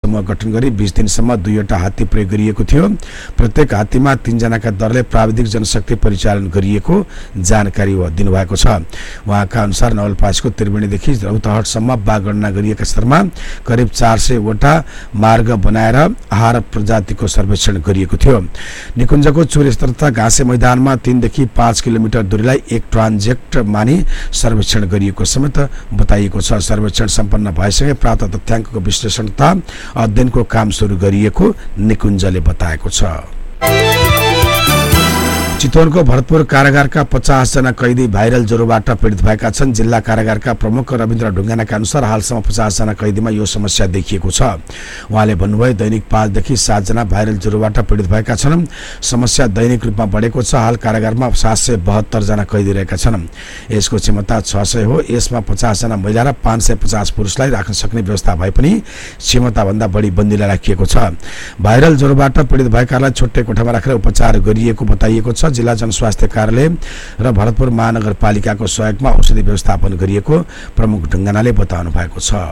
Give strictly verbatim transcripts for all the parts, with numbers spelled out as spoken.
समूह गठन गरी बीस दिनसम्म दुईवटा हात्ती प्रयोग गरिएको थियो। प्रत्येक हात्तीमा तीनजनाका दरले प्राविधिक जनशक्ति परिचालन गरिएको जानकारी दिनुभएको छ। उहाँका अनुसार नवलपरासीको त्रिवेणीदेखि रौतहटसम्म बाघ गणना गरिएका क्षेत्रमा करिब चार सय वटा मार्ग बनाएर आहार प्रजातिको सर्वेक्षण गरिएको थियो। निकुञ्जको चुरे तथा घाँसे मैदानमा तीनदेखि पाँच किलोमिटर दूरीलाई एक ट्रान्जेक्ट मानि सर्वेक्षण गरिएको समेत बताइएको छ। सर्वेक्षण सम्पन्न भएसँगै प्राप्त तथ्याङ्कको विश्लेषण तथा अध्ययनको काम सुरु गरिएको निकुञ्जले बताएको छ। चितवनको भरतपुर कारागारका पचास जना कैदी भाइरल ज्वरोबाट पीडित भएका छन्। जिल्ला कारागारका प्रमुख रविन्द्र ढुङ्गानाका अनुसार हालसम्म पचास जना कैदीमा यो समस्या देखिएको छ। उहाँले भन्नुभयो दैनिक पाँचदेखि सात जना भाइरल ज्वरोबाट पीडित भएका छन्। समस्या दैनिक रूपमा बढेको छ। हाल कारागारमा सात सय बहत्तर जना कैदी रहेका छन्। यसको क्षमता छ सय हो। यसमा पचास जना महिला र पाँच सय पचास पुरुषलाई राख्न सक्ने व्यवस्था भए पनि क्षमताभन्दा बढी बन्दीलाई राखिएको छ। भाइरल ज्वरोबाट पीडित भएकालाई छुट्टै कोठामा राखेर उपचार गरिएको बताइएको छ। जिल्ला जनस्वास्थ्य कार्यालय र भरतपुर महानगरपालिकाको सहयोगमा औषधि व्यवस्थापन गरिएको प्रमुख ढुङ्गानाले बताउनु भएको छ।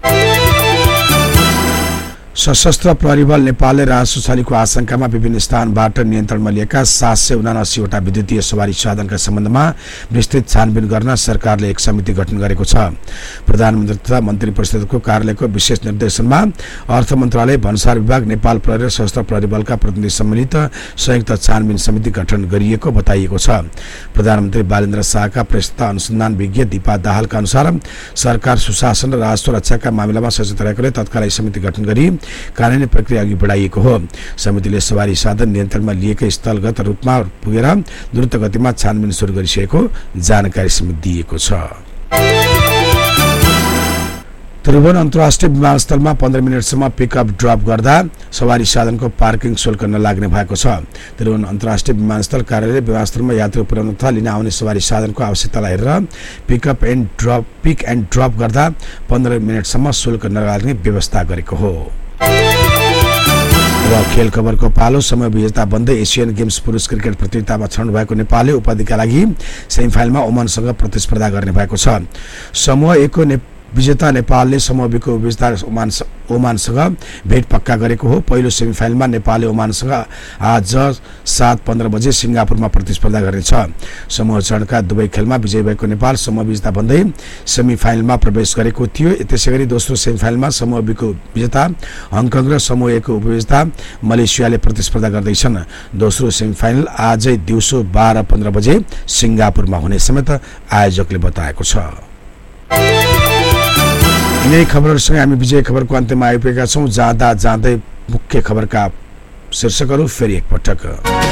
सशस्त्र प्रहरी बल नेपालले राजस्व छलीको आशंकामा विभिन्न स्थानबाट नियन्त्रणमा लिएका सात सय उनासीवटा विद्युतीय सवारी साधनका सम्बन्धमा विस्तृत छानबिन गर्न सरकारले एक समिति गठन गरेको छ। प्रधानमन्त्री तथा मन्त्री परिषदको कार्यालयको विशेष निर्देशनमा अर्थ मन्त्रालय, भन्सार विभाग, नेपाल प्रहरी र सशस्त्र प्रहरी बलका प्रतिनिधि सम्मिलित संयुक्त छानबिन समिति गठन गरिएको बताइएको छ। प्रधानमन्त्री बालेन्द्र शाहका प्रेस तथा अनुसन्धान विज्ञ दीपा दाहालका अनुसार सरकार सुशासन र राजस्व रक्षाका मामिलामा सचेत रहेकोले तत्काल समिति गठन गरी कानुनी प्रक्रिया अघि बढाइएको हो। समितिले सवारी साधन नियन्त्रणमा लिएकै स्थलगत रूपमा पुगेर द्रुत गतिमा छानबिन सुरु गरिसकेको जानकारी समेत दिएको छ। त्रिभुवन अन्तर्राष्ट्रिय विमानस्थलमा पन्ध्र मिनटसम्म पिकअप ड्रप गर्दा सवारी साधनको पार्किङ शुल्क नलाग्ने भएको छ। त्रिभुवन अन्तर्राष्ट्रिय विमानस्थल कार्यालयले विमानस्थलमा यात्रु पुर्याउन तथा लिन आउने सवारी साधनको आवश्यकतालाई हेरेर pickup and drop pick and drop गर्दा पन्ध्र मिनटसम्म शुल्क नलाग्ने व्यवस्था गरेको हो। र खेल खबरको पालो। समय विजेता बन्दै एसियन गेम्स पुरुष क्रिकेट प्रतियोगितामा छनौट भएको नेपालले उपाधिका लागि सेमिफाइनलमा ओमानसँग प्रतिस्पर्धा गर्ने भएको छ। समूह एक को विजेता नेपालले समूह बी को विजेता ओमान ओमानसँग भेट पक्का गरेको हो। पहिलो सेमिफाइनलमा नेपालले ओमानसँग आज सात पन्ध्र बजे सिङ्गापुरमा प्रतिस्पर्धा गर्नेछ। समूह चरणका दुवै खेलमा विजयी भएको नेपाल समूह विजेता बन्दै सेमिफाइनलमा प्रवेश गरेको थियो। त्यसैगरी दोस्रो सेमिफाइनलमा समूह बी को विजेता हङकङ र समूह ए को उपविजेता मलेसियाले प्रतिस्पर्धा गर्दैछन्। दोस्रो सेमिफाइनल आजै दिउँसो बाह्र पन्ध्र बजे सिङ्गापुरमा हुने समेत आयोजकले बताएको छ। यिनै खबरहरूसँग हामी विजय खबरको अन्त्यमा आइपुगेका छौँ। जाँदा जाँदै मुख्य खबरका शीर्षकहरू फेरि एकपटक।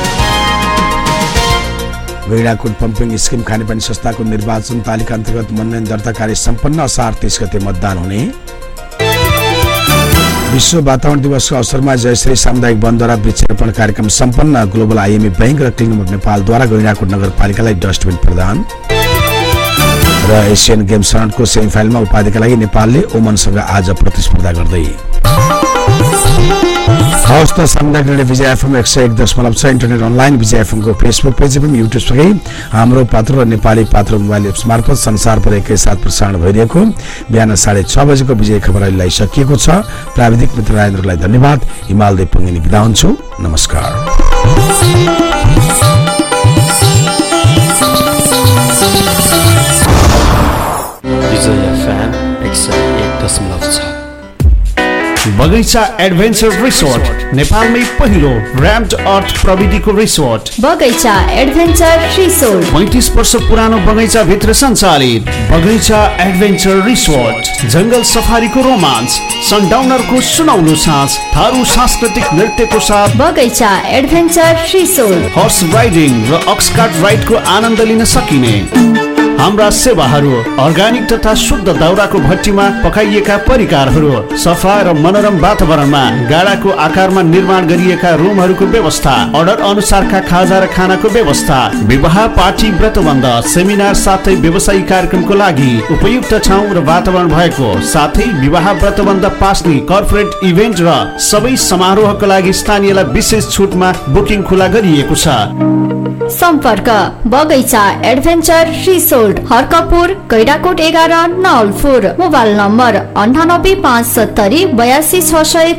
गैंडाकोट पम्पिङ स्किम खानेपानी संस्थाको निर्वाचन तालिका अन्तर्गत मनोनयन दर्ता कार्य सम्पन्न। असार तीस गते मतदान हुने। विश्व वातावरण दिवसको अवसरमा जयश्री सामुदायिक वनद्वारा वृक्षारोपण कार्यक्रम सम्पन्न। ग्लोबल आइएमई बैंक र क्लिन नेपालद्वारा गैंडाकोट नगरपालिकालाई डस्टबिन प्रदान। र एसियन गेम्स सनटको सेमिफाइनलमा उपाधिका लागि नेपालले ओमनसँग आज प्रतिस्पर्धा गर्दै। हवस् त सामुदायिक रेडियो विजय एफएम एक सय एक दशमलव छ इन्टरनेट अनलाइन विजय एफएमको फेसबुक पेज एवं युट्युब सँगै हाम्रो पात्र र नेपाली पात्र मोबाइल एप्स मार्फत संसारभर एकैसाथ प्रसारण भइरहेको बिहान साढे छ बजेको विजय खबर अहिले सकिएको छ। प्राविधिक मित्र राजेन्द्रलाई धन्यवाद। हिमालदेव पङ्गिनी बिदा हुन्छु। नमस्कार। विजय एफएम एक सय एक दशमलव छ। बगैंचा एडभेन्चर रिसोर्ट नेपालमै पहिलो र्याम्ड अर्थ प्रविधिको रिसोर्ट बगैंचा एडभेन्चर रिसोर्ट पैंतीस वर्ष पुरानो बगैंचा भित्र सञ्चालित बगैंचा एडभेन्चर रिसोर्ट। जंगल सफारीको रोमान्स, सनडाउनरको सुनौलो साँझ, थारू सांस्कृतिक नृत्यको साथ बगैंचा एडभेन्चर रिसोर्ट। हर्स राइडिङ र अक्सकार्ट राइडको आनन्द लिन सकिने हाम्रा सेवाहरू अर्ग्यानिक तथा शुद्ध दाउराको भट्टीमा पकाइएका परिकारहरू, सफा र मनोरम वातावरणमा गाडाको आकारमा निर्माण गरिएका रुमहरूको व्यवस्था, अर्डर अनुसारका खाजा र खानाको व्यवस्था, विवाह पार्टी व्रतबन्ध सेमिनार साथै व्यवसायिक कार्यक्रमको लागि उपयुक्त ठाउँ र वातावरण भएको साथै विवाह व्रतबन्ध पास्ने कर्पोरेट इभेन्ट र सबै समारोहको लागि स्थानीयलाई विशेष छुटमा बुकिङ खुला गरिएको छ। सम्पर्क बगैंचा एडभेन्चर रिसोर्ट, हर्कपुर, गैंडाकोट एघार, नवलपुर। मोबाइल नम्बर अन्ठानब्बे पाँच सत्तरी बयासी छ सय